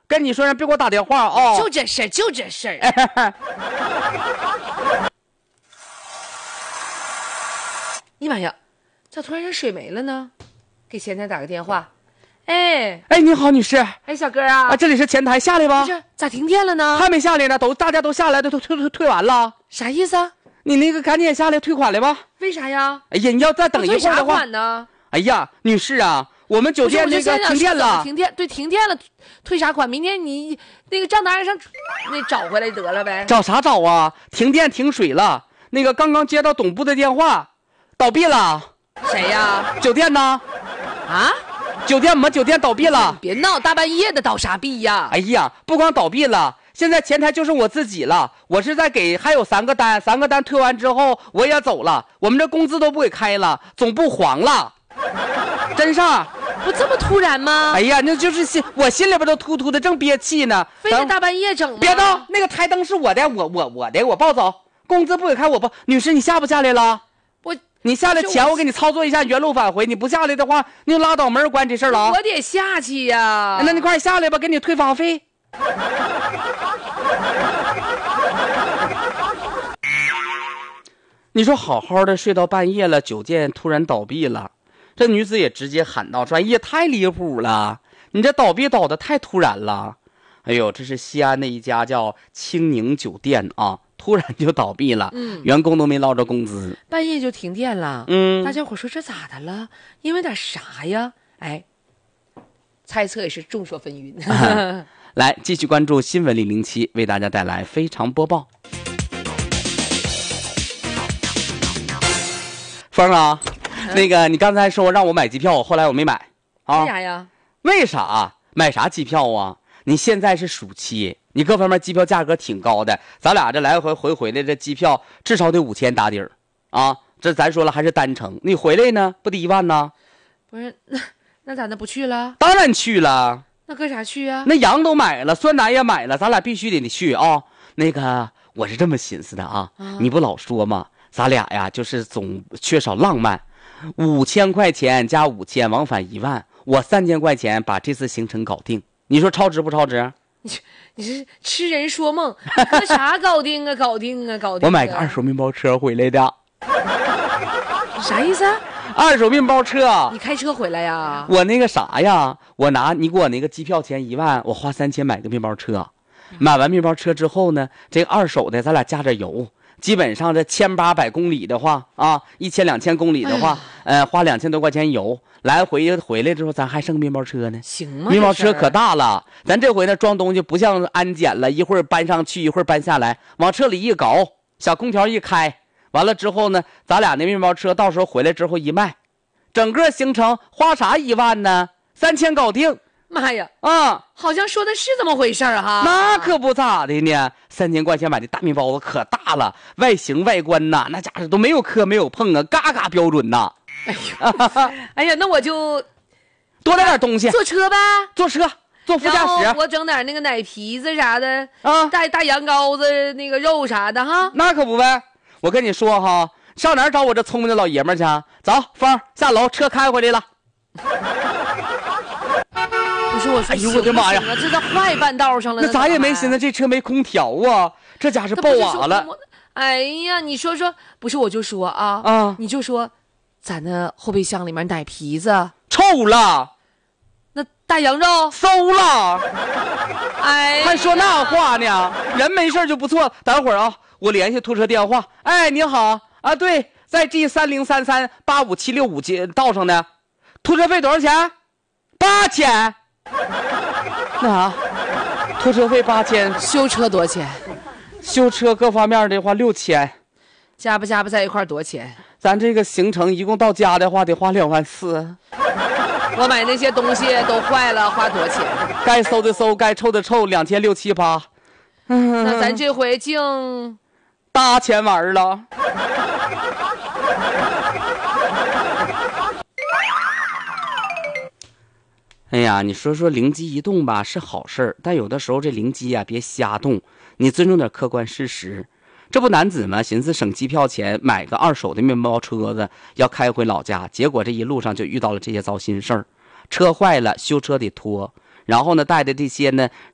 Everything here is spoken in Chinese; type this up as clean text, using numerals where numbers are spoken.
跟你说，别给我打电话啊！ 就这事儿，就这事儿。你妈呀，咋突然间水没了呢？给前台打个电话。哎， 你好，女士。 哎，小哥啊， 这里是前台，下来吧。 不是，咋停电了呢？ 还没下来呢，大家都下来，都退完了。 啥意思啊？ 你那个赶紧下来退款来吧。 为啥呀？ 哎呀，你要再等一会儿的话。 退啥款呢？ 哎呀，女士啊，我们酒店那个停电了。 停电了，退啥款？明天你那个账单上那找回来得了呗。 找啥找啊？停电停水了。那个刚刚接到总部的电话，倒闭了。 谁呀？ 酒店呢？ 啊？ 酒店我们酒店倒闭了。 别闹，大半夜的倒啥闭呀？ 哎呀，不光倒闭了，现在前台就是我自己了。我是在给，还有3个单，3个单退完之后我也走了。我们这工资都不给开了，总部黄了。真上。 不这么突然吗？ 哎呀，那就是我心里边都突突的，正憋气呢。 非得大半夜整吗？ 别动，那个台灯是我的，我抱走。工资不给开我抱。女士，你下不下来了？你下来前我给你操作一下原路返回，你不下来的话，你就拉倒，没人管这事儿了啊。 我得下去呀。 那你快下来吧，给你退房费。你说好好的睡到半夜了，酒店突然倒闭了，这女子也直接喊道：“说也太离谱了，你这倒闭倒的太突然了。”哎呦，这是西安的一家叫青宁酒店啊，突然就倒闭了，员工都没捞着工资， 半夜就停电了，大家伙说这咋的了？因为点啥呀？哎，猜测也是众说纷纭。 来，继续关注新闻007，为大家带来非常播报。峰啊，那个你刚才说让我买机票，后来我没买啊。 为啥呀？ 为啥？买啥机票啊？你现在是暑期，你各方面机票价格挺高的，咱俩这来回的这机票至少得5000打底儿啊！这咱说了还是单程，你回来呢不得1万呢？ 不是，那咋的不去了？ 当然去了。 那搁啥去啊？ 那羊都买了，酸奶也买了，咱俩必须得去啊！那个我是这么寻思的啊，你不老说吗？咱俩呀就是总缺少浪漫，5000块钱加5000往返1万，我3000块钱把这次行程搞定。你说超值不超值？ 你是痴人说梦，那啥搞定啊？搞定啊！搞定啊！ 我买个2手面包车回来的。 啥意思啊 ？2手面包车。 你开车回来呀？ 我那个啥呀，你给我那个机票钱1万，我花3000买个面包车。买完面包车之后呢，这个2手的咱俩加点油。基本上这1800公里的话啊，1000、2000公里的话，花2000多块钱油，来回回来之后，咱还剩面包车呢。 行吗？ 面包车可大了，咱这回呢装东西不像安检了，一会儿搬上去，一会儿搬下来，往车里一搞，小空调一开，完了之后呢，咱俩那面包车到时候回来之后一卖，整个行程花啥1万呢？3000搞定。 妈呀！ 啊， 好像说的是这么回事儿哈。 那可不咋的呢，3000块钱买的大面包子可大了，外形外观呐，那家伙都没有磕没有碰啊，嘎嘎标准呐。 哎呀，那我就多来点东西， 坐车呗， 坐副驾驶。 我整点那个奶皮子啥的啊， 带大羊羔子那个肉啥的哈。 那可不呗，我跟你说哈，上哪儿找我这聪明的老爷们去？走，峰下楼，车开回来了。 不是我说， 哎呦我的妈呀， 这在坏半道上了。 那咱也没寻思这车没空调啊，这家是爆瓦了。 哎呀，你说不是我就说啊，你就说咱的后备箱里面奶皮子臭了， 那大羊肉馊了， 哎， 还说那话呢？人没事就不错。等会儿啊，我联系拖车电话。哎，你好啊，对，在 G30338575道上呢。拖车费多少钱？8000。那啥，拖车费8000， 修车多少钱？ 修车各方面的话6000， 加不在一块多少钱？ 咱这个行程一共到家的话得花2万4。 我买那些东西都坏了，花多少钱？ 该馊的馊，该臭的臭，2600-28。 那咱这回净 8000玩了。哎呀，你说灵机一动吧是好事儿，但有的时候这灵机呀别瞎动，你尊重点客观事实。这不男子吗？寻思省机票钱买个2手的面包车子要开回老家，结果这一路上就遇到了这些糟心事儿。车坏了修车得拖，然后呢带的这些呢